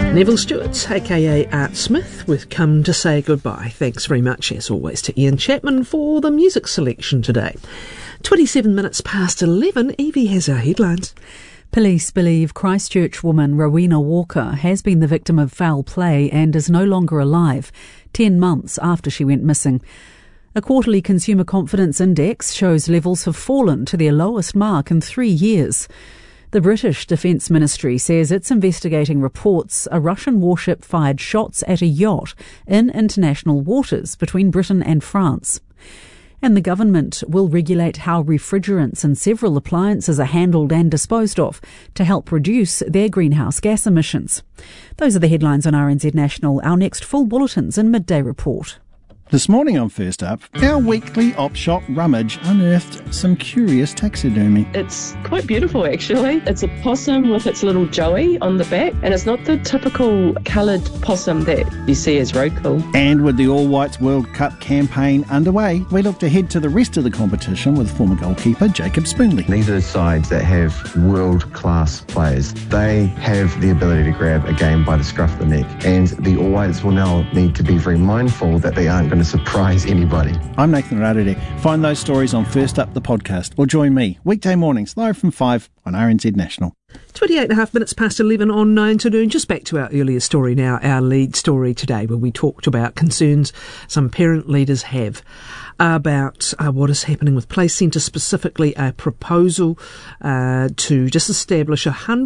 Neville Stewart, aka Art Smith, with Come to Say Goodbye. Thanks very much, as always, to Ian Chapman for the music selection today. 27 minutes past 11, Evie has our headlines. Police believe Christchurch woman Rowena Walker has been the victim of foul play and is no longer alive, 10 months after she went missing. A quarterly consumer confidence index shows levels have fallen to their lowest mark in 3 years. The British Defence Ministry says it's investigating reports a Russian warship fired shots at a yacht in international waters between Britain and France. And the government will regulate how refrigerants and several appliances are handled and disposed of to help reduce their greenhouse gas emissions. Those are the headlines on RNZ National. Our next full bulletins and midday report. This morning on First Up, our weekly op shop rummage unearthed some curious taxidermy. It's quite beautiful, actually. It's a possum with its little joey on the back, and it's not the typical coloured possum that you see as roadkill. And with the All Whites World Cup campaign underway, we looked ahead to the rest of the competition with former goalkeeper Jacob Spoonley. These are sides that have world-class players. They have the ability to grab a game by the scruff of the neck, and the All Whites will now need to be very mindful that they aren't going to surprise anybody. I'm Nathan Rarere. Find those stories on First Up the podcast, or join me weekday mornings live from 5 on RNZ National. 28.5 minutes past 11 on 9 to noon. Just back to our earlier story now, our lead story today, where we talked about concerns some parent leaders have about what is happening with Play Centre, specifically a proposal to just establish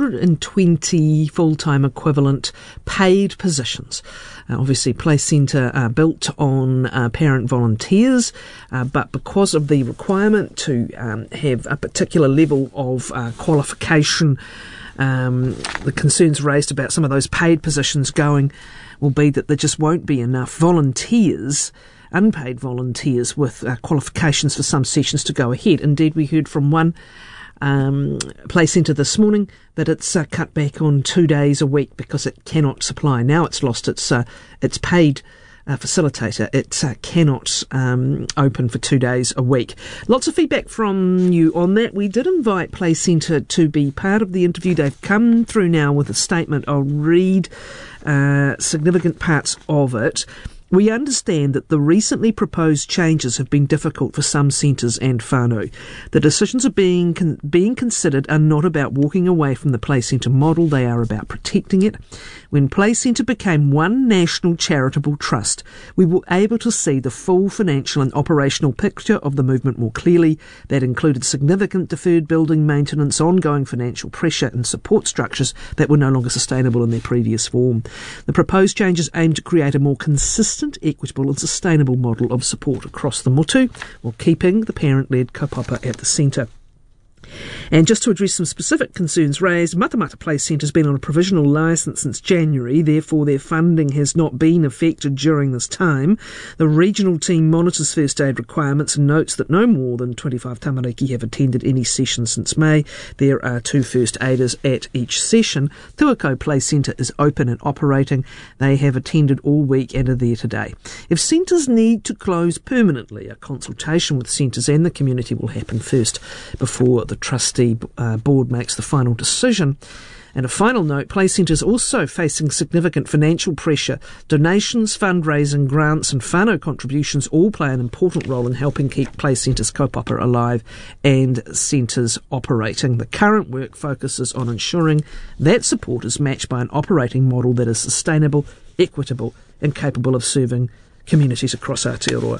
120 full-time equivalent paid positions. Obviously, Play Centre built on parent volunteers, but because of the requirement to have a particular level of qualification, the concerns raised about some of those paid positions going will be that there just won't be enough volunteers, unpaid volunteers with qualifications for some sessions to go ahead. Indeed, we heard from one Play Centre this morning that it's cut back on 2 days a week because it cannot supply. Now it's lost its paid facilitator. It cannot open for 2 days a week. Lots of feedback from you on that. We did invite Play Centre to be part of the interview. They've come through now with a statement. I'll read significant parts of it. We understand that the recently proposed changes have been difficult for some centres and whānau. The decisions are being considered are not about walking away from the Play Centre model, they are about protecting it. When Play Centre became one national charitable trust, we were able to see the full financial and operational picture of the movement more clearly. That included significant deferred building maintenance, ongoing financial pressure and support structures that were no longer sustainable in their previous form. The proposed changes aim to create a more consistent, equitable and sustainable model of support across the motu, while keeping the parent-led kaupapa at the centre. And just to address some specific concerns raised, Matamata Play Centre has been on a provisional licence since January, therefore their funding has not been affected during this time. The regional team monitors first aid requirements and notes that no more than 25 tamariki have attended any session since May. There are 2 first aiders at each session. Tuako Play Centre is open and operating. They have attended all week and are there today. If centres need to close permanently, a consultation with centres and the community will happen first before the trustee board makes the final decision. And a final note, Play Centre is also facing significant financial pressure. Donations, fundraising, grants and whānau contributions all play an important role in helping keep Play Centre's kaupapa alive and centres operating. The current work focuses on ensuring that support is matched by an operating model that is sustainable, equitable and capable of serving communities across Aotearoa.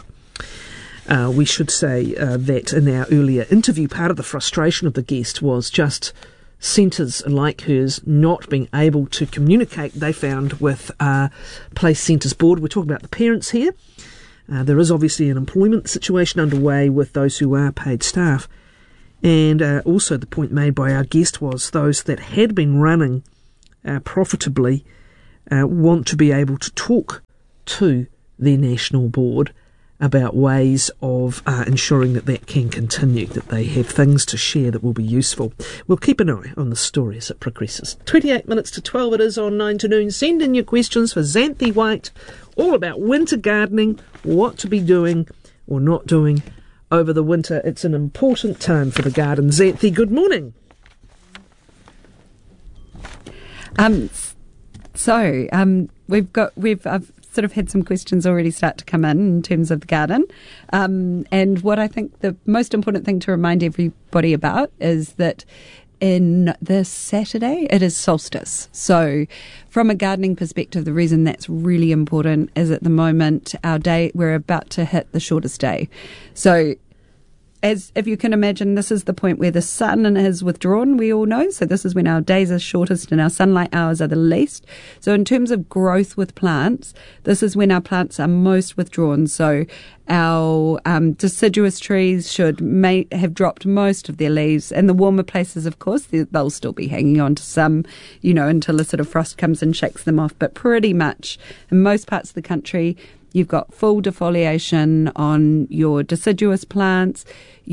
We should say that in our earlier interview, part of the frustration of the guest was just centres like hers not being able to communicate, they found, with Play Centre's board. We're talking about the parents here. There is obviously an employment situation underway with those who are paid staff. And also the point made by our guest was those that had been running profitably want to be able to talk to their national board about ways of ensuring that that can continue, that they have things to share that will be useful. We'll keep an eye on the story as it progresses. 28 minutes to 12 it is on 9 to noon. Send in your questions for Xanthi White, all about winter gardening, what to be doing or not doing over the winter. It's an important time for the garden. Xanthi, good morning. So I've sort of had some questions already start to come in terms of the garden. And what I think the most important thing to remind everybody about is that in this Saturday, it is solstice. So from a gardening perspective, the reason that's really important is at the moment, we're about to hit the shortest day. So as if you can imagine, this is the point where the sun has withdrawn, we all know. So this is when our days are shortest and our sunlight hours are the least. So in terms of growth with plants, this is when our plants are most withdrawn. So our deciduous trees may have dropped most of their leaves. And the warmer places, of course, they'll still be hanging on to some, until a sort of frost comes and shakes them off. But pretty much in most parts of the country, you've got full defoliation on your deciduous plants.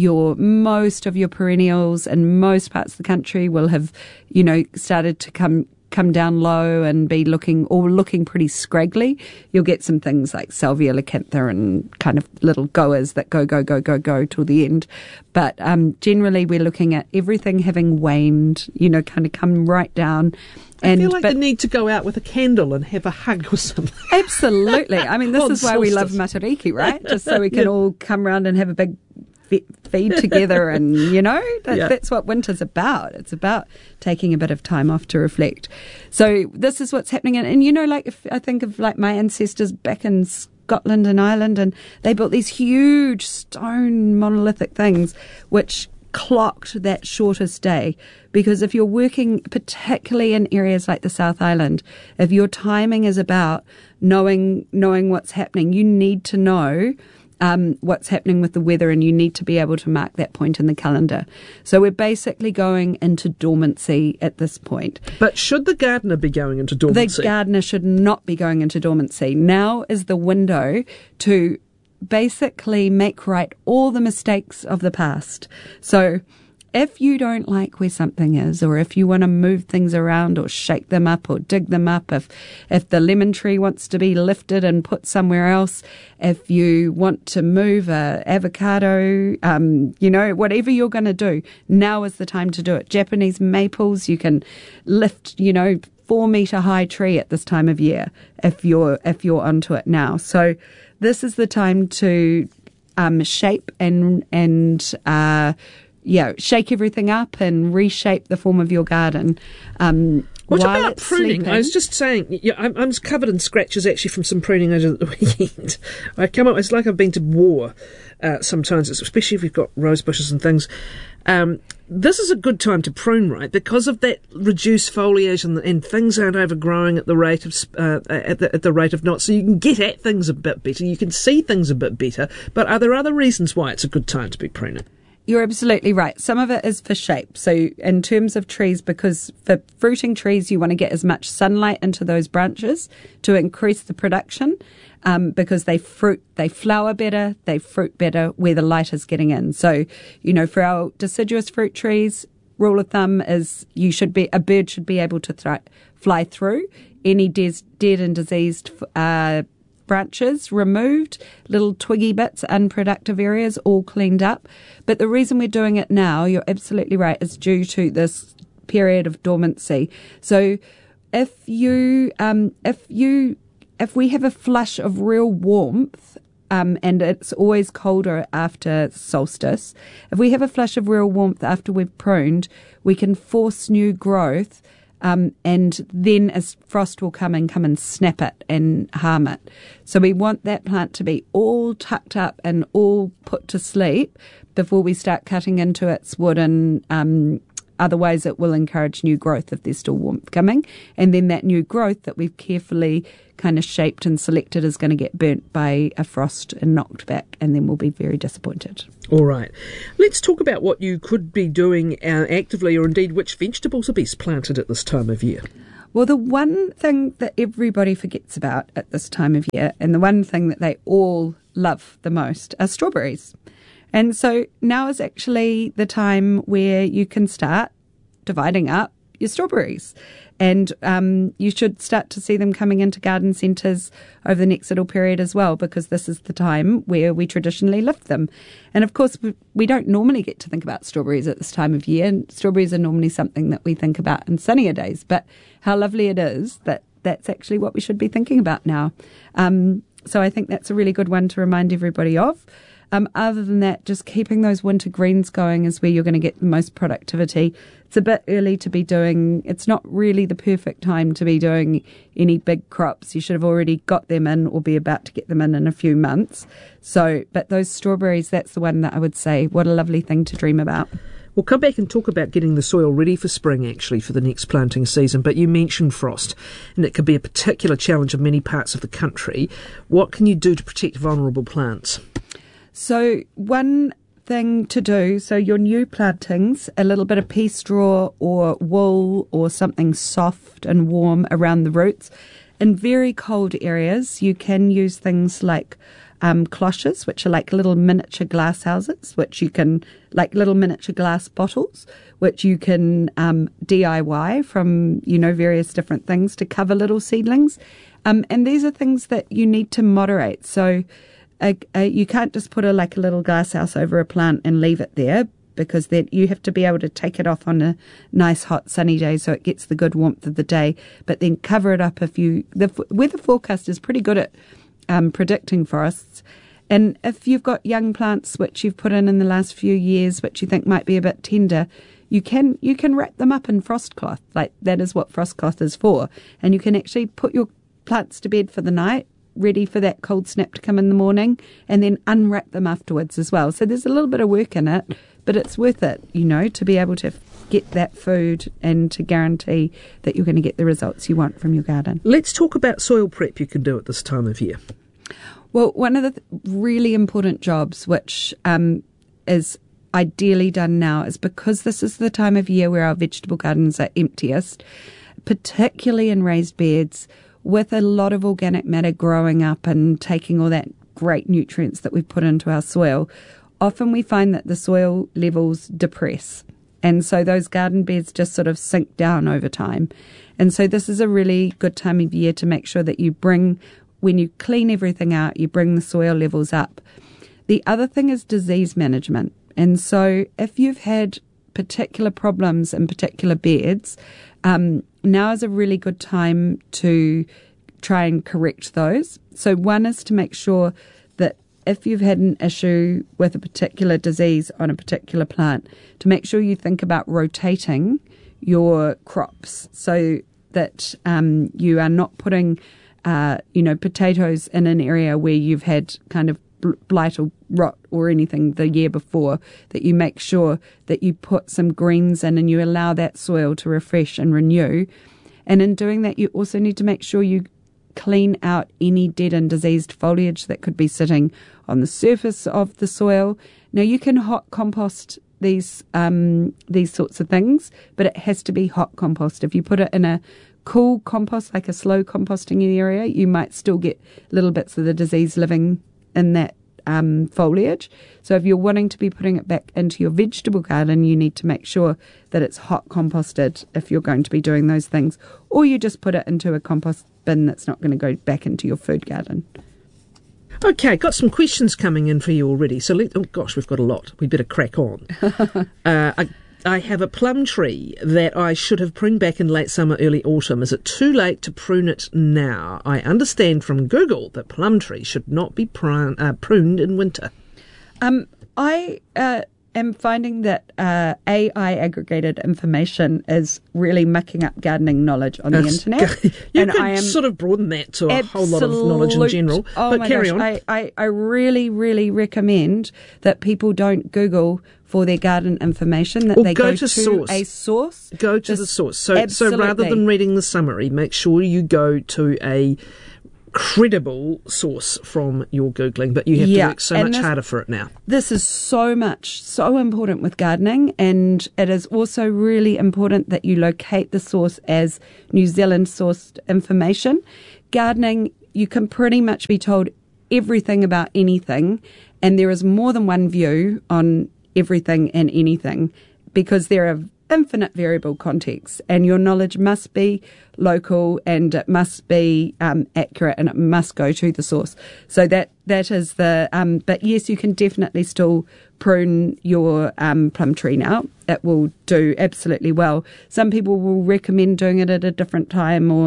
Most of your perennials in most parts of the country will have, started to come down low and be looking pretty scraggly. You'll get some things like Salvia lacantha and kind of little goers that go till the end. But generally we're looking at everything having waned, kind of come right down. I feel like the need to go out with a candle and have a hug or something. Absolutely. I mean, this is why we love Matariki, right? Just so we can all come round and have a big feed together and, that's what winter's about. It's about taking a bit of time off to reflect. So this is what's happening. And if I think of like my ancestors back in Scotland and Ireland, and they built these huge stone monolithic things which clocked that shortest day, because if you're working particularly in areas like the South Island, if your timing is about knowing what's happening, you need to know what's happening with the weather, and you need to be able to mark that point in the calendar. So we're basically going into dormancy at this point. But should the gardener be going into dormancy? The gardener should not be going into dormancy. Now is the window to basically make right all the mistakes of the past. So if you don't like where something is, or if you want to move things around or shake them up or dig them up, if the lemon tree wants to be lifted and put somewhere else, if you want to move a avocado, whatever you're going to do, now is the time to do it. Japanese maples, you can lift, 4-meter high tree at this time of year if you're onto it now. So this is the time to shape and shake everything up and reshape the form of your garden. What about pruning? I was just saying, I'm covered in scratches actually from some pruning over the weekend. It's like I've been to war sometimes, especially if you've got rose bushes and things. This is a good time to prune, right? Because of that reduced foliage and things aren't overgrowing at the rate of at the rate of knots, so you can get at things a bit better. You can see things a bit better. But are there other reasons why it's a good time to be pruning? You're absolutely right. Some of it is for shape. So in terms of trees, because for fruiting trees, you want to get as much sunlight into those branches to increase the production, because they flower better, they fruit better where the light is getting in. So, for our deciduous fruit trees, rule of thumb is a bird should be able to fly through any dead and diseased branches removed, little twiggy bits, unproductive areas all cleaned up. But the reason we're doing it now, you're absolutely right, is due to this period of dormancy. So if we have a flush of real warmth, and it's always colder after solstice, if we have a flush of real warmth after we've pruned, we can force new growth. And then as frost will come and snap it and harm it. So we want that plant to be all tucked up and all put to sleep before we start cutting into its wood, and otherwise it will encourage new growth if there's still warmth coming. And then that new growth that we've carefully kind of shaped and selected is going to get burnt by a frost and knocked back, and then we'll be very disappointed. All right. Let's talk about what you could be doing actively, or indeed which vegetables are best planted at this time of year. Well, the one thing that everybody forgets about at this time of year, and the one thing that they all love the most, are strawberries. And so now is actually the time where you can start dividing up your strawberries. And you should start to see them coming into garden centres over the next little period as well, because this is the time where we traditionally lift them. And of course, we don't normally get to think about strawberries at this time of year. And strawberries are normally something that we think about in sunnier days. But how lovely it is that that's actually what we should be thinking about now. So I think that's a really good one to remind everybody of. Other than that, just keeping those winter greens going is where you're going to get the most productivity. It's a bit early to be doing, it's not really the perfect time to be doing any big crops. You should have already got them in or be about to get them in a few months. So, but those strawberries, that's the one that I would say, what a lovely thing to dream about. We'll come back and talk about getting the soil ready for spring, actually, for the next planting season. But you mentioned frost, and it could be a particular challenge in many parts of the country. What can you do to protect vulnerable plants? So one thing to do, so your new plantings, a little bit of pea straw or wool or something soft and warm around the roots. In very cold areas, you can use things like cloches, which are like little miniature glass houses, which you can, like little miniature glass bottles, which you can DIY from, various different things to cover little seedlings. And these are things that you need to moderate. So you can't just put a little glass house over a plant and leave it there, because then you have to be able to take it off on a nice hot sunny day so it gets the good warmth of the day, but then cover it up the weather forecast is pretty good at predicting frosts. And if you've got young plants which you've put in the last few years which you think might be a bit tender, you can wrap them up in frost cloth. Like, that is what frost cloth is for. And you can actually put your plants to bed for the night, ready for that cold snap to come in the morning, and then unwrap them afterwards as well. So there's a little bit of work in it, but it's worth it, to be able to get that food and to guarantee that you're going to get the results you want from your garden. Let's talk about soil prep you can do at this time of year. Well, one of the really important jobs, which is ideally done now, is because this is the time of year where our vegetable gardens are emptiest, particularly in raised beds, with a lot of organic matter growing up and taking all that great nutrients that we've put into our soil. Often we find that the soil levels depress, and so those garden beds just sort of sink down over time. And so this is a really good time of year to make sure that when you clean everything out, you bring the soil levels up. The other thing is disease management. And so if you've had particular problems in particular beds, now is a really good time to try and correct those. So one is to make sure that if you've had an issue with a particular disease on a particular plant, to make sure you think about rotating your crops so that you are not putting potatoes in an area where you've had kind of blight or rot or anything the year before, that you make sure that you put some greens in and you allow that soil to refresh and renew. And in doing that, you also need to make sure you clean out any dead and diseased foliage that could be sitting on the surface of the soil. Now, you can hot compost these sorts of things, but it has to be hot compost. If you put it in a cool compost, like a slow composting area, you might still get little bits of the disease living in that foliage. So if you're wanting to be putting it back into your vegetable garden, you need to make sure that it's hot composted if you're going to be doing those things, or you just put it into a compost bin that's not going to go back into your food garden. Okay, got some questions coming in for you already. So we've got a lot. We better crack on. I have a plum tree that I should have pruned back in late summer, early autumn. Is it too late to prune it now? I understand from Google that plum trees should not be pruned in winter. I am finding that AI aggregated information is really mucking up gardening knowledge on the internet. You could sort of broaden that to a whole lot of knowledge in general. Oh, but carry on. I really, really recommend that people don't Google for their garden information, that they go to a source. Go to the source. So rather than reading the summary, make sure you go to a credible source from your Googling, but you have to work so much harder for it now. This is so important with gardening, and it is also really important that you locate the source as New Zealand sourced information. Gardening, you can pretty much be told everything about anything, and there is more than one view on everything and anything, because there are infinite variable contexts, and your knowledge must be local, and it must be accurate, and it must go to the source. So that is the but yes, you can definitely still prune your plum tree now. It will do absolutely well. Some people will recommend doing it at a different time, or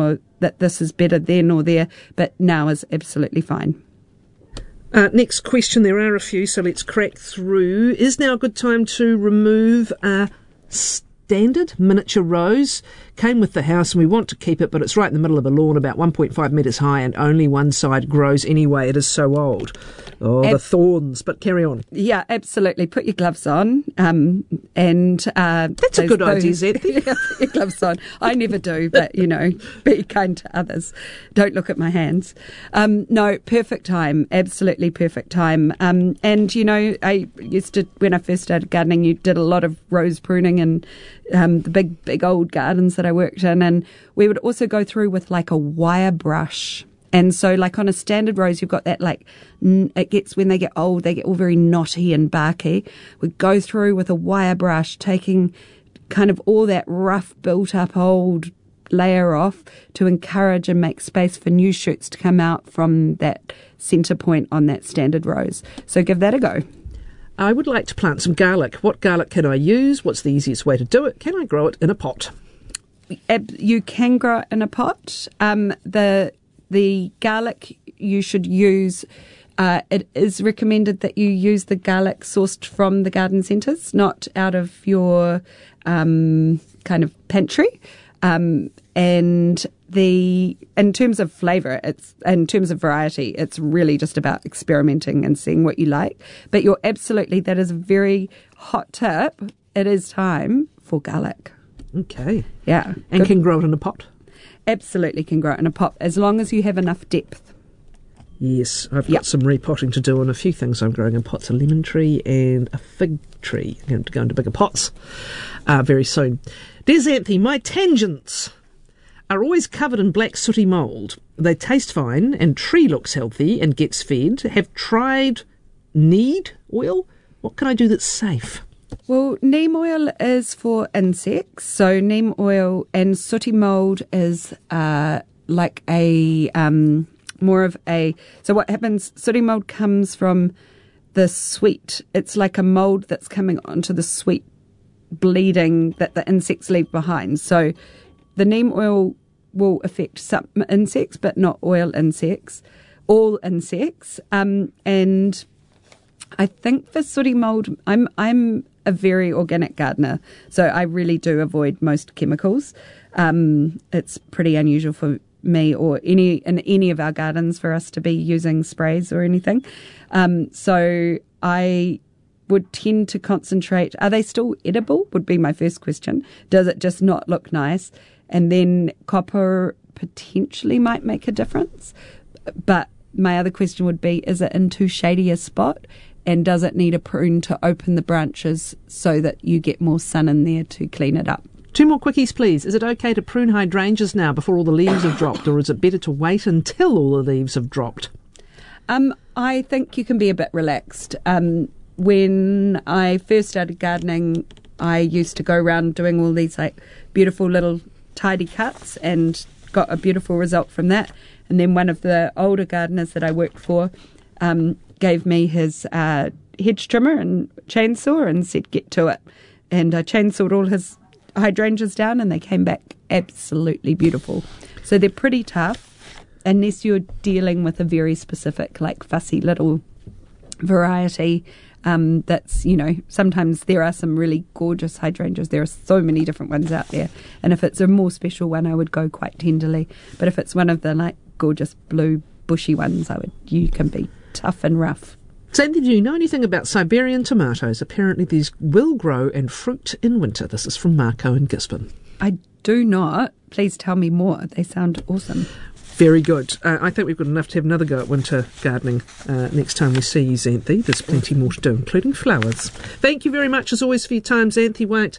that this is better then or there, but now is absolutely fine. Next question, there are a few, so let's crack through. Is now a good time to remove a standard miniature rose? Came with the house and we want to keep it, but it's right in the middle of a lawn about 1.5 metres high and only one side grows anyway. It is so old. Oh, the thorns, but carry on. Yeah, absolutely. Put your gloves on. And that's a good idea, Zethy. Yeah, put your gloves on. I never do, but, be kind to others. Don't look at my hands. No, perfect time. Absolutely perfect time. And, I used to, when I first started gardening, you did a lot of rose pruning and the big old gardens that I worked in. And we would also go through with like a wire brush. And so, like on a standard rose, you've got that, it gets, when they get old, they get all very knotty and barky. We go through with a wire brush, taking kind of all that rough, built up old layer off to encourage and make space for new shoots to come out from that centre point on that standard rose. So give that a go. I would like to plant some garlic. What garlic can I use? What's the easiest way to do it? Can I grow it in a pot? You can grow it in a pot. The garlic you should use, it is recommended that you use the garlic sourced from the garden centres, not out of your kind of pantry. And in terms of flavour, in terms of variety, it's really just about experimenting and seeing what you like. But that is a very hot tip. It is time for garlic. Okay. Yeah. And can grow it in a pot? Absolutely can grow it in a pot, as long as you have enough depth. Yes, I've got some repotting to do on a few things I'm growing in pots, a lemon tree and a fig tree. I'm going to go into bigger pots very soon. Dear Xanthi, my tangents are always covered in black sooty mould. They taste fine and tree looks healthy and gets fed. Have tried need oil. What can I do that's safe? Well, neem oil is for insects. So neem oil and sooty mould is like a more of a... So what happens, sooty mould comes from the sweet. It's like a mould that's coming onto the sweet bleeding that the insects leave behind. So the neem oil will affect some insects, but not all insects. And I think for sooty mould, I'm a very organic gardener, so I really do avoid most chemicals. It's pretty unusual for me or in any of our gardens for us to be using sprays or anything. So I would tend to concentrate. Are they still edible? Would be my first question. Does it just not look nice? And then copper potentially might make a difference. But my other question would be, is it in too shady a spot? And does it need a prune to open the branches so that you get more sun in there to clean it up? 2 more quickies, please. Is it okay to prune hydrangeas now before all the leaves have dropped, or is it better to wait until all the leaves have dropped? I think you can be a bit relaxed. When I first started gardening, I used to go around doing all these beautiful little tidy cuts and got a beautiful result from that. And then one of the older gardeners that I worked for gave me his hedge trimmer and chainsaw and said, get to it. And I chainsawed all his hydrangeas down and they came back absolutely beautiful. So they're pretty tough unless you're dealing with a very specific, fussy little variety. That's, sometimes there are some really gorgeous hydrangeas. There are so many different ones out there. And if it's a more special one, I would go quite tenderly. But if it's one of the gorgeous blue bushy ones, you can be tough and rough. Sandy, do you know anything about Siberian tomatoes? Apparently these will grow and fruit in winter. This is from Marco in Gisborne. I do not. Please tell me more. They sound awesome. Very good. I think we've got enough to have another go at winter gardening next time we see you, Xanthi. There's plenty more to do, including flowers. Thank you very much, as always, for your time, Xanthi White,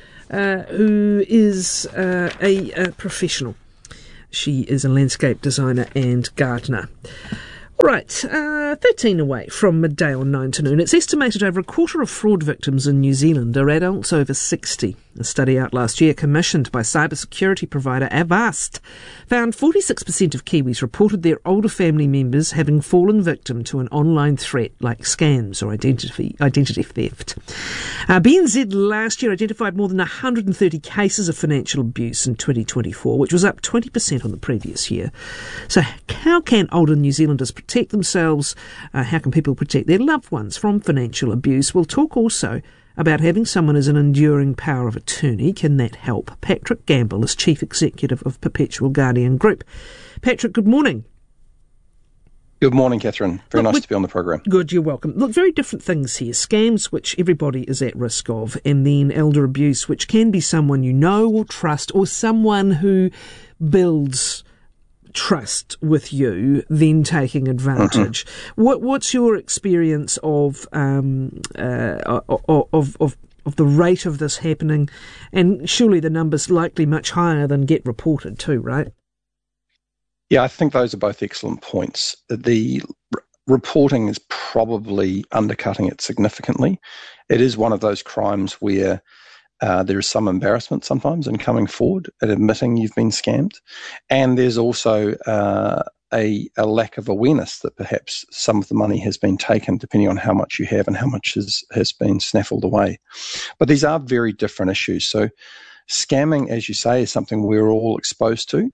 who is a professional. She is a landscape designer and gardener. All right, 13 away from midday on 9 to noon. It's estimated over a quarter of fraud victims in New Zealand are adults over 60. A study out last year commissioned by cybersecurity provider Avast found 46% of Kiwis reported their older family members having fallen victim to an online threat like scams or identity theft. BNZ last year identified more than 130 cases of financial abuse in 2024, which was up 20% on the previous year. So how can older New Zealanders protect themselves? How can people protect their loved ones from financial abuse? We'll talk also about having someone as an enduring power of attorney. Can that help? Patrick Gamble is Chief Executive of Perpetual Guardian Group. Patrick, good morning. Good morning, Catherine. Very nice to be on the program. Good, you're welcome. Look, very different things here. Scams, which everybody is at risk of, and then elder abuse, which can be someone you know or trust, or someone who builds trust with you, then taking advantage. What's your experience of the rate of this happening? And surely the number's likely much higher than get reported too, right? Yeah, I think those are both excellent points. The reporting is probably undercutting it significantly. It is one of those crimes where there is some embarrassment sometimes in coming forward and admitting you've been scammed. And there's also a lack of awareness that perhaps some of the money has been taken, depending on how much you have and how much has been snaffled away. But these are very different issues. So scamming, as you say, is something we're all exposed to.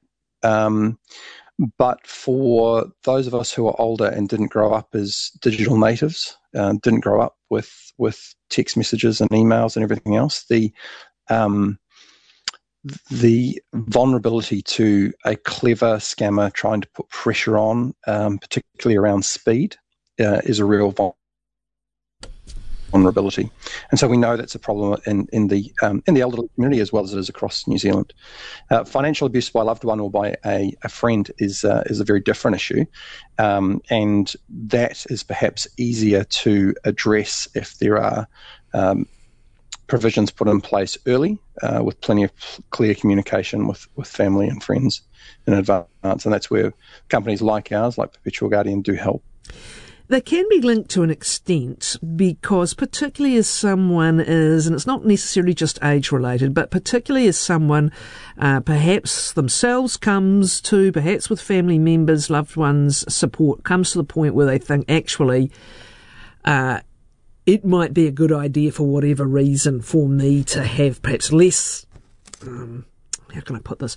But for those of us who are older and didn't grow up as digital natives, didn't grow up with text messages and emails and everything else, the vulnerability to a clever scammer trying to put pressure on, particularly around speed, is a real vulnerability. And so we know that's a problem in the elderly community as well as it is across New Zealand. Financial abuse by a loved one or by a friend is a very different issue, and that is perhaps easier to address if there are provisions put in place early with plenty of clear communication with family and friends in advance, and that's where companies like ours, like Perpetual Guardian, do help. They can be linked to an extent because particularly as someone is, and it's not necessarily just age-related, but particularly as someone perhaps themselves comes to, perhaps with family members, loved ones, support, comes to the point where they think actually it might be a good idea for whatever reason for me to have perhaps less, how can I put this?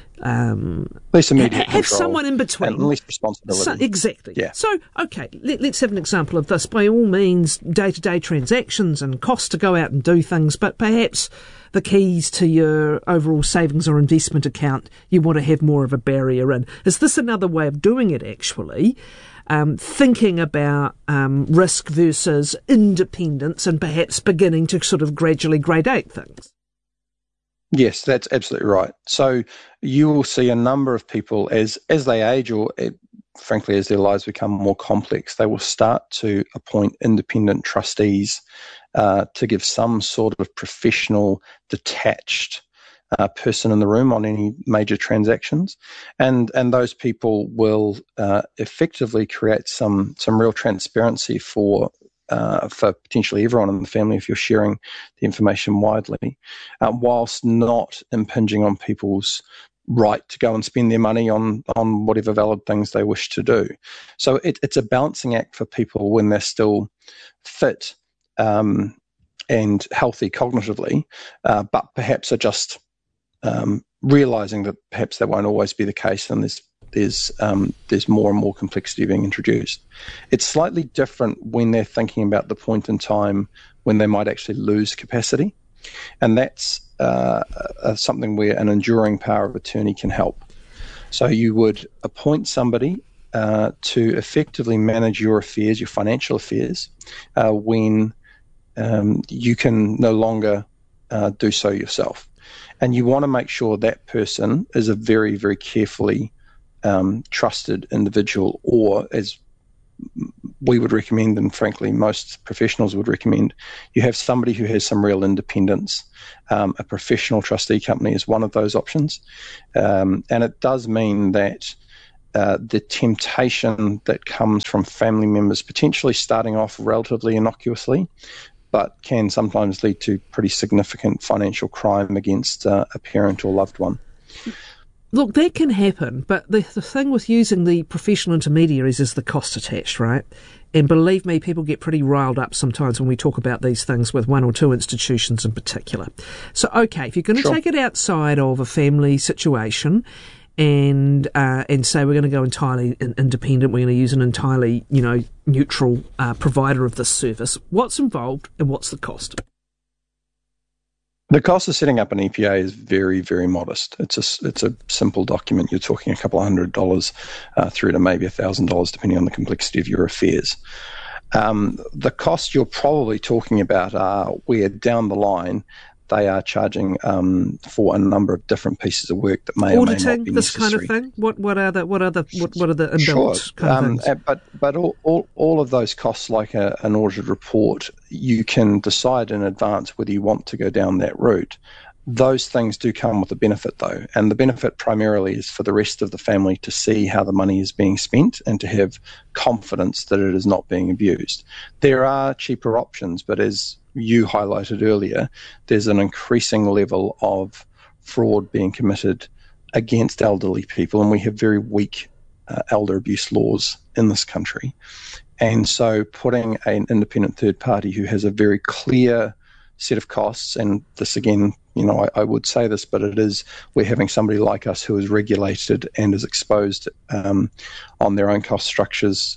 Less immediate have someone in between. And less responsibility. Exactly. Yeah. So, okay, let's have an example of this. By all means, day-to-day transactions and costs to go out and do things, but perhaps the keys to your overall savings or investment account, you want to have more of a barrier in. Is this another way of doing it, actually? Thinking about risk versus independence and perhaps beginning to sort of gradually gradate things? Yes, that's absolutely right. So you will see a number of people as they age or frankly as their lives become more complex, they will start to appoint independent trustees to give some sort of professional, detached person in the room on any major transactions. And those people will effectively create some real transparency for potentially everyone in the family if you're sharing the information widely, whilst not impinging on people's right to go and spend their money on whatever valid things they wish to do. So it's a balancing act for people when they're still fit and healthy cognitively, but perhaps are just realising that perhaps that won't always be the case, and there's more and more complexity being introduced. It's slightly different when they're thinking about the point in time when they might actually lose capacity, and that's something where an enduring power of attorney can help. So you would appoint somebody to effectively manage your affairs, your financial affairs, when you can no longer do so yourself. And you want to make sure that person is a very, very carefully trusted individual, or as we would recommend, and frankly most professionals would recommend, you have somebody who has some real independence. A professional trustee company is one of those options, and it does mean that the temptation that comes from family members potentially starting off relatively innocuously, but can sometimes lead to pretty significant financial crime against a parent or loved one. Look, that can happen, but the thing with using the professional intermediaries is the cost attached, right? And believe me, people get pretty riled up sometimes when we talk about these things with one or two institutions in particular. So, okay, if you're going to take it outside of a family situation and say we're going to go entirely independent, we're going to use an entirely, neutral provider of this service, what's involved and what's the cost? The cost of setting up an EPA is very, very modest. It's a simple document. You're talking a couple of $100 through to maybe $1,000, depending on the complexity of your affairs. The costs you're probably talking about are where down the line they are charging for a number of different pieces of work that may or may not be necessary. This kind of thing. What are the inbuilt kind of things? But all of those costs, like an audited report, you can decide in advance whether you want to go down that route. Those things do come with a benefit, though, and the benefit primarily is for the rest of the family to see how the money is being spent and to have confidence that it is not being abused. There are cheaper options, but as you highlighted earlier, there's an increasing level of fraud being committed against elderly people, and we have very weak elder abuse laws in this country. And so putting an independent third party who has a very clear set of costs, and this again, I would say this, but we're having somebody like us who is regulated and is exposed on their own cost structures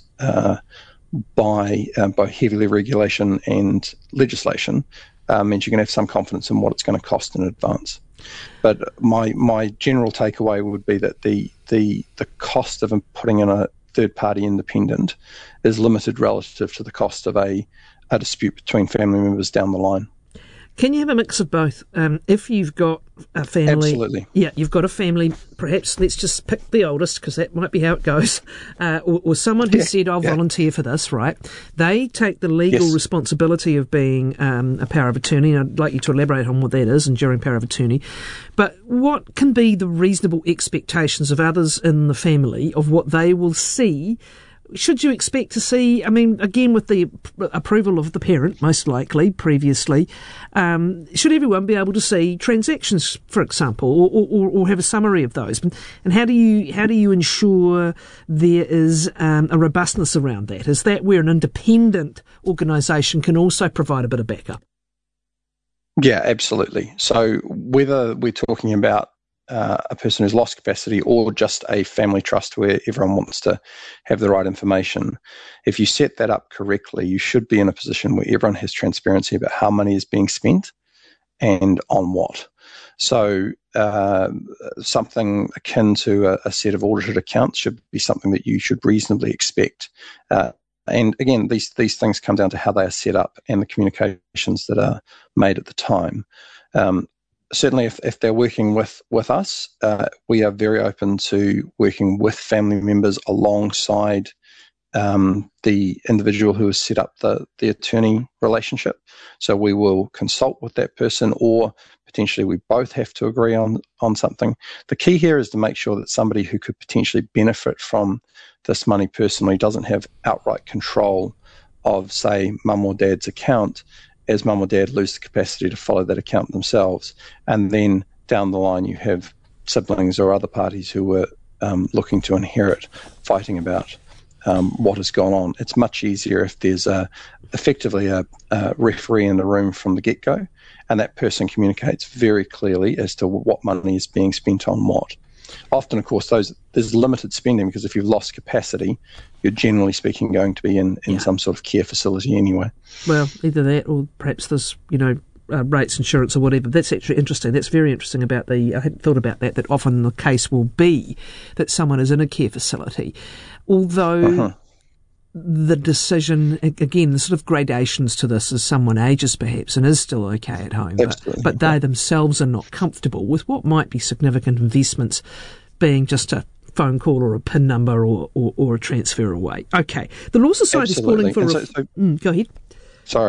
by heavy regulation and legislation, means you can have some confidence in what it's going to cost in advance. But my general takeaway would be that the cost of putting in a third-party independent is limited relative to the cost of a dispute between family members down the line. Can you have a mix of both? If you've got a family... Absolutely. Yeah, you've got a family, perhaps let's just pick the oldest, because that might be how it goes, or someone who said, I'll volunteer for this, right? They take the legal responsibility of being a power of attorney, and I'd like you to elaborate on what that is, enduring power of attorney. But what can be the reasonable expectations of others in the family of what they will see? Should you expect to see, again, with the approval of the parent, most likely, previously, should everyone be able to see transactions, for example, or have a summary of those? And how do you ensure there is a robustness around that? Is that where an independent organisation can also provide a bit of backup? Yeah, absolutely. So whether we're talking about a person who's lost capacity or just a family trust where everyone wants to have the right information, if you set that up correctly, you should be in a position where everyone has transparency about how money is being spent and on what. So something akin to a set of audited accounts should be something that you should reasonably expect. And again, these things come down to how they are set up and the communications that are made at the time. Certainly, if they're working with us, we are very open to working with family members alongside the individual who has set up the attorney relationship. So we will consult with that person, or potentially we both have to agree on something. The key here is to make sure that somebody who could potentially benefit from this money personally doesn't have outright control of, say, mum or dad's account, as mum or dad lose the capacity to follow that account themselves. And then down the line you have siblings or other parties who were looking to inherit, fighting about what has gone on. It's much easier if there's effectively a referee in the room from the get-go, and that person communicates very clearly as to what money is being spent on what. Often, of course, there's limited spending, because if you've lost capacity, you're generally speaking going to be in some sort of care facility anyway. Well, either that or perhaps there's, rates, insurance or whatever. That's actually interesting. That's very interesting about I hadn't thought about that often the case will be that someone is in a care facility. Although the decision, again, the sort of gradations to this, as someone ages perhaps and is still okay at home, but they themselves are not comfortable with what might be significant investments being just a phone call or a PIN number or a transfer away. Okay. The Law Society is calling for... go ahead. Sorry.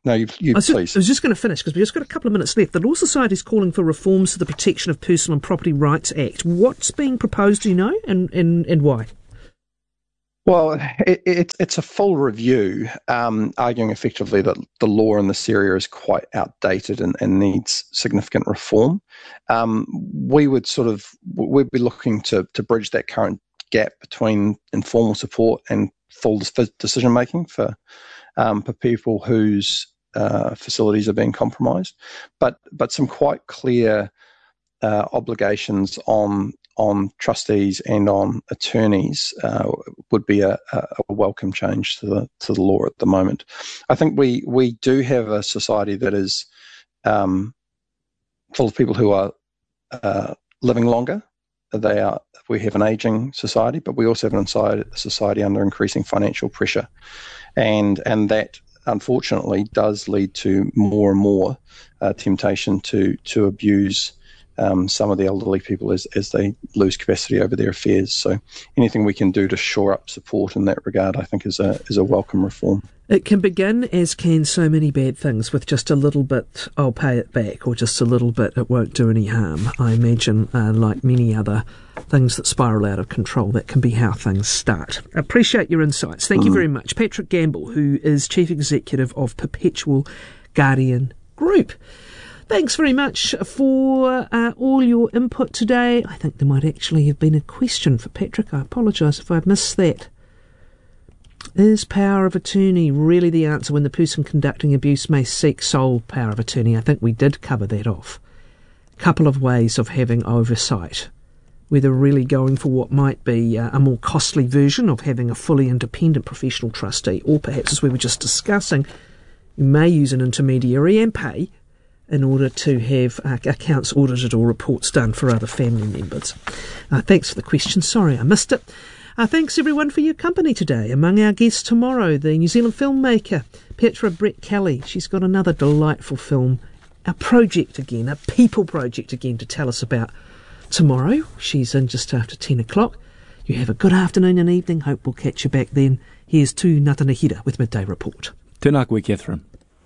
No, you please. I was just going to finish because we've just got a couple of minutes left. The Law Society is calling for reforms to the Protection of Personal and Property Rights Act. What's being proposed, do you know, and why? Well, it's a full review, arguing effectively that the law in this area is quite outdated and needs significant reform. We'd be looking to bridge that current gap between informal support and full decision making for people whose facilities are being compromised, but some quite clear obligations on trustees and on attorneys would be a welcome change to the law at the moment. I think we do have a society that is full of people who are living longer. We have an ageing society, but we also have a society under increasing financial pressure, and that unfortunately does lead to more and more temptation to abuse some of the elderly people as they lose capacity over their affairs. So anything we can do to shore up support in that regard, I think, is a welcome reform. It can begin, as can so many bad things, with just a little bit, I'll pay it back, or just a little bit, it won't do any harm. I imagine, like many other things that spiral out of control, that can be how things start. Appreciate your insights. Thank you very much. Patrick Gamble, who is Chief Executive of Perpetual Guardian Group. Thanks very much for all your input today. I think there might actually have been a question for Patrick. I apologise if I've missed that. Is power of attorney really the answer when the person conducting abuse may seek sole power of attorney? I think we did cover that off. A couple of ways of having oversight. Whether really going for what might be a more costly version of having a fully independent professional trustee, or perhaps, as we were just discussing, you may use an intermediary and pay in order to have accounts audited or reports done for other family members. Thanks for the question. Sorry I missed it. Thanks everyone for your company today. Among our guests tomorrow, the New Zealand filmmaker Petra Brett Kelly. She's got another delightful film, a project again, a people project again, to tell us about tomorrow. She's in just after 10 o'clock. You have a good afternoon and evening. Hope we'll catch you back then. Here's Tu Ngatanahira with Midday Report. Tēnā koe, Catherine.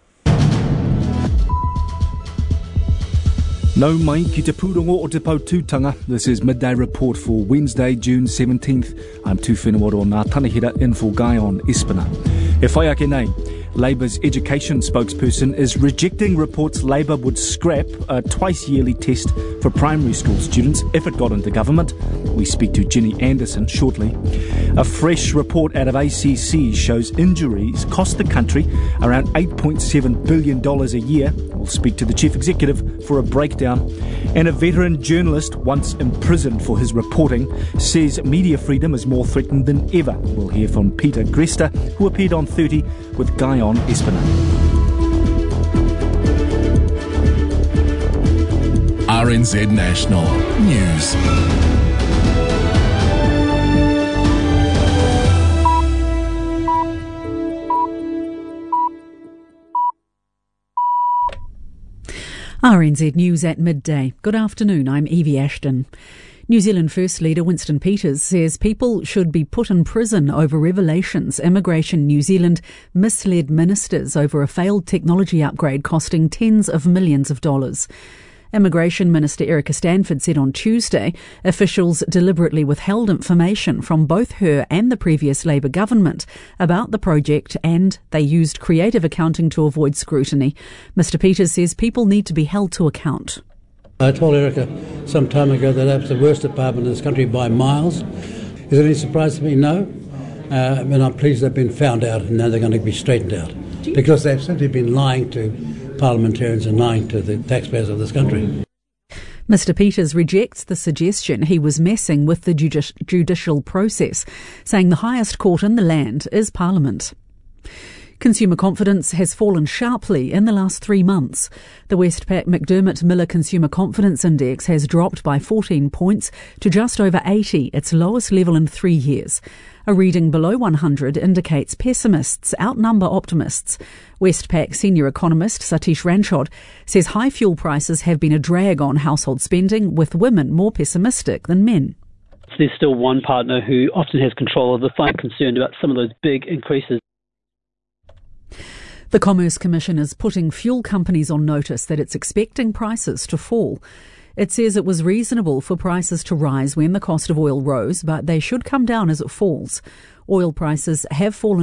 No mai ki te pūrongo o te pautūtanga. This is Midday Report for Wednesday, June 17th. I'm Tu Whenua Ngā Tanahira in for Guyon Espina. E whai ake nei, Labour's education spokesperson is rejecting reports Labour would scrap a twice-yearly test for primary school students if it got into government. We speak to Jenny Anderson shortly. A fresh report out of ACC shows injuries cost the country around $8.7 billion a year. We'll speak to the chief executive for a breakdown. And a veteran journalist, once imprisoned for his reporting, says media freedom is more threatened than ever. We'll hear from Peter Gresta, who appeared on 30 with Guyon Espina. RNZ National News. RNZ News at midday. Good afternoon, I'm Evie Ashton. New Zealand First Leader Winston Peters says people should be put in prison over revelations Immigration New Zealand misled ministers over a failed technology upgrade costing tens of millions of dollars. Immigration Minister Erica Stanford said on Tuesday officials deliberately withheld information from both her and the previous Labour government about the project, and they used creative accounting to avoid scrutiny. Mr Peters says people need to be held to account. I told Erica some time ago that that was the worst department in this country by miles. Is it any surprise to me? No. And I'm pleased they've been found out and now they're going to be straightened out. Because they've simply been lying to parliamentarians and lying to the taxpayers of this country. Mr Peters rejects the suggestion he was messing with the judicial process, saying the highest court in the land is Parliament. Consumer confidence has fallen sharply in the last 3 months. The Westpac McDermott Miller Consumer Confidence Index has dropped by 14 points to just over 80, its lowest level in 3 years. A reading below 100 indicates pessimists outnumber optimists. Westpac senior economist Satish Ranchod says high fuel prices have been a drag on household spending, with women more pessimistic than men. There's still one partner who often has control of the fight, concerned about some of those big increases. The Commerce Commission is putting fuel companies on notice that it's expecting prices to fall. It says it was reasonable for prices to rise when the cost of oil rose, but they should come down as it falls. Oil prices have fallen